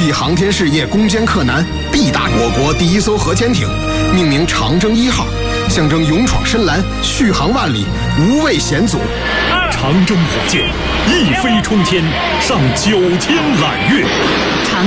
立航天事业攻坚克难，必打我国第一艘核潜艇，命名长征1号，象征勇闯深蓝，续航万里，无畏险阻。 长征火箭一飞冲天，上9天揽月。